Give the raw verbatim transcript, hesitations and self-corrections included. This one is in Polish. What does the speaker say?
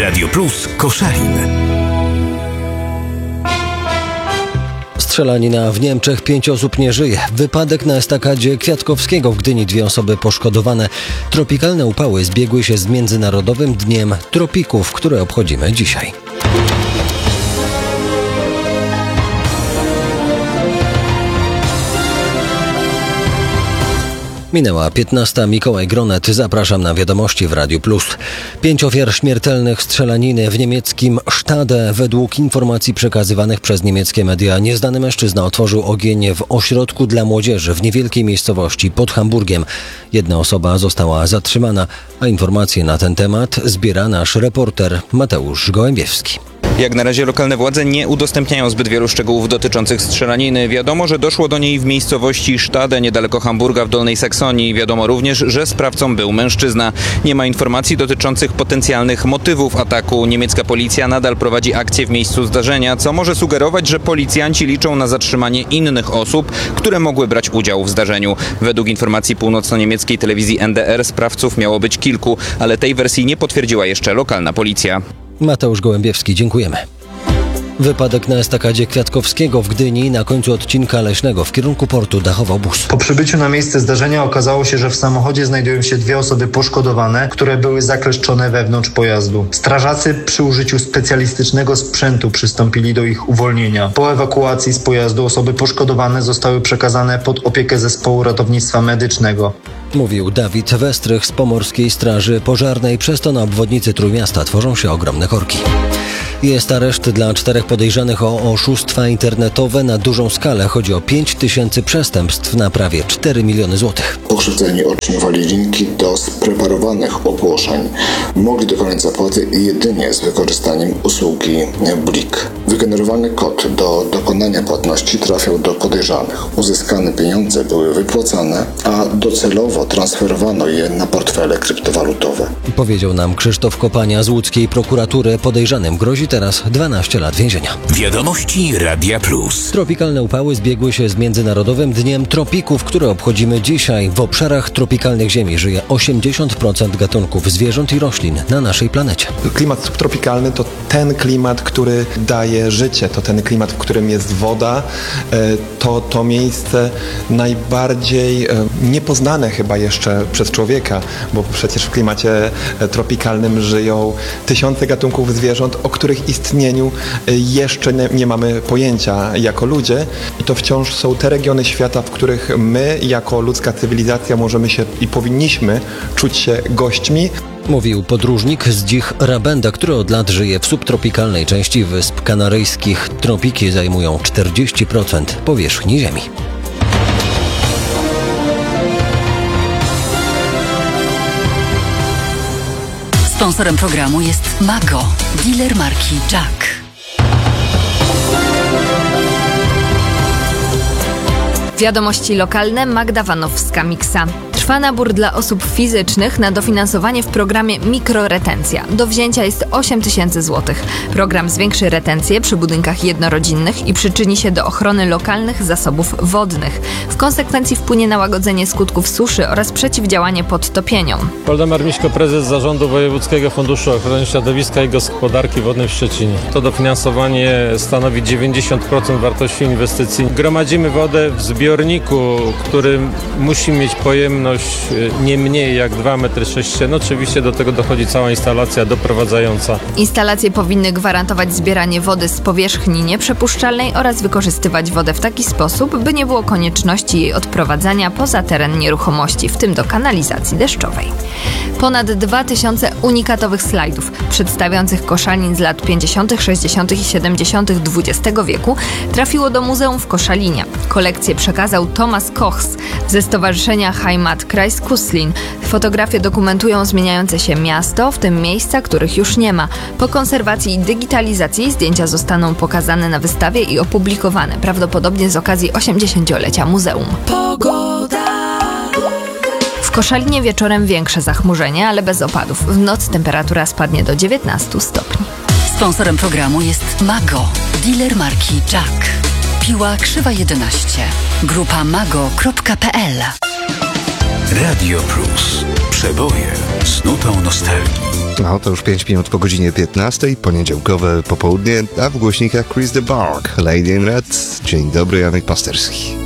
Radio Plus Koszalin. Strzelanina w Niemczech, pięć osób nie żyje. Wypadek na estakadzie Kwiatkowskiego w Gdyni, dwie osoby poszkodowane. Tropikalne upały zbiegły się z Międzynarodowym Dniem Tropików, które obchodzimy dzisiaj. Minęła piętnasta. Mikołaj Gronet. Zapraszam na wiadomości w Radiu Plus. Pięć ofiar śmiertelnych strzelaniny w niemieckim Stade. Według informacji przekazywanych przez niemieckie media nieznany mężczyzna otworzył ogień w ośrodku dla młodzieży w niewielkiej miejscowości pod Hamburgiem. Jedna osoba została zatrzymana, a informacje na ten temat zbiera nasz reporter Mateusz Gołębiewski. Jak na razie lokalne władze nie udostępniają zbyt wielu szczegółów dotyczących strzelaniny. Wiadomo, że doszło do niej w miejscowości Stade, niedaleko Hamburga w Dolnej Saksonii. Wiadomo również, że sprawcą był mężczyzna. Nie ma informacji dotyczących potencjalnych motywów ataku. Niemiecka policja nadal prowadzi akcję w miejscu zdarzenia, co może sugerować, że policjanci liczą na zatrzymanie innych osób, które mogły brać udział w zdarzeniu. Według informacji północno-niemieckiej telewizji N D R sprawców miało być kilku, ale tej wersji nie potwierdziła jeszcze lokalna policja. Mateusz Gołębiewski, dziękujemy. Wypadek na estakadzie Kwiatkowskiego w Gdyni na końcu odcinka Leśnego w kierunku portu dachował bus. Po przybyciu na miejsce zdarzenia okazało się, że w samochodzie znajdują się dwie osoby poszkodowane, które były zakleszczone wewnątrz pojazdu. Strażacy przy użyciu specjalistycznego sprzętu przystąpili do ich uwolnienia. Po ewakuacji z pojazdu osoby poszkodowane zostały przekazane pod opiekę zespołu ratownictwa medycznego. Mówił Dawid Westrych z Pomorskiej Straży Pożarnej. Przez to na obwodnicy Trójmiasta tworzą się ogromne korki. Jest areszt dla czterech podejrzanych o oszustwa internetowe na dużą skalę. Chodzi o pięć tysięcy przestępstw na prawie cztery miliony złotych. Pokrzywdzeni otrzymywali linki do spreparowanych ogłoszeń. Mogli dokonać zapłaty jedynie z wykorzystaniem usługi Blik. Wygenerowany kod do dokonania płatności trafiał do podejrzanych. Uzyskane pieniądze były wypłacane, a docelowo transferowano je na portfele kryptowalutowe. Powiedział nam Krzysztof Kopania z łódzkiej prokuratury. Podejrzanym grozi teraz dwanaście lat więzienia. Wiadomości Radia Plus. Tropikalne upały zbiegły się z Międzynarodowym Dniem Tropików, które obchodzimy dzisiaj. W obszarach tropikalnych Ziemi żyje osiemdziesiąt procent gatunków zwierząt i roślin na naszej planecie. Klimat subtropikalny to ten klimat, który daje życie, to ten klimat, w którym jest woda, to to miejsce najbardziej niepoznane chyba jeszcze przez człowieka, bo przecież w klimacie tropikalnym żyją tysiące gatunków zwierząt, o których istnieniu jeszcze nie mamy pojęcia jako ludzie. I to wciąż są te regiony świata, w których my jako ludzka cywilizacja możemy się i powinniśmy czuć się gośćmi. Mówił podróżnik Zdzich Rabenda, który od lat żyje w subtropikalnej części Wysp Kanaryjskich. Tropiki zajmują czterdzieści procent powierzchni Ziemi. Sponsorem programu jest Mago, dealer marki Jack. Wiadomości lokalne, Magda Wanowska-Miksa. Trwa nabór dla osób fizycznych na dofinansowanie w programie Mikroretencja. Do wzięcia jest osiem tysięcy złotych. Program zwiększy retencję przy budynkach jednorodzinnych i przyczyni się do ochrony lokalnych zasobów wodnych. W konsekwencji wpłynie na łagodzenie skutków suszy oraz przeciwdziałanie podtopieniom. Waldemar Miśko, prezes Zarządu Wojewódzkiego Funduszu Ochrony Środowiska i Gospodarki Wodnej w Szczecinie. To dofinansowanie stanowi dziewięćdziesiąt procent wartości inwestycji. Gromadzimy wodę w zbiorniku, który musi mieć pojemność nie mniej jak dwa metry sześcienne. Oczywiście do tego dochodzi cała instalacja doprowadzająca. Instalacje powinny gwarantować zbieranie wody z powierzchni nieprzepuszczalnej oraz wykorzystywać wodę w taki sposób, by nie było konieczności jej odprowadzania poza teren nieruchomości, w tym do kanalizacji deszczowej. Ponad dwa tysiące unikatowych slajdów przedstawiających Koszalin z lat pięćdziesiątych, sześćdziesiątych i siedemdziesiątych dwudziestego wieku trafiło do muzeum w Koszalinie. Kolekcję przekazał Thomas Kochs ze Stowarzyszenia Heimatkreis Kuslin. Fotografie dokumentują zmieniające się miasto, w tym miejsca, których już nie ma. Po konserwacji i digitalizacji zdjęcia zostaną pokazane na wystawie i opublikowane, prawdopodobnie z okazji osiemdziesięciolecia muzeum. Pogoda. W Koszalinie wieczorem większe zachmurzenie, ale bez opadów. W nocy temperatura spadnie do dziewiętnastu stopni. Sponsorem programu jest Mago, dealer marki Jack. Piła Krzywa jedenaście. Grupa mago kropka p l. Radio Plus. Przeboje z nutą nostalgii. No to już pięć minut po godzinie piętnastej, poniedziałkowe popołudnie, a w głośnikach Chris the Bark, Lady in Red. Dzień dobry, Janek Pasterski.